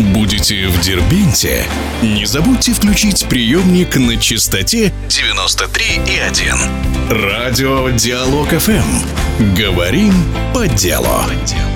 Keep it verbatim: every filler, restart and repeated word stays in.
Будете в Дербенте? Не забудьте включить приемник на частоте девяносто три и один. Радио Диалог эф эм. Говорим по делу.